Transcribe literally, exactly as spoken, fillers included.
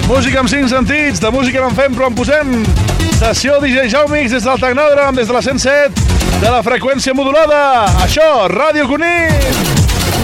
Música amb cinc sentits, de música no en fem però en posem. Sessió D J Jaumix des del Tecnòdrom, des de la cent set, de la freqüència modulada. Això, Ràdio Cunit.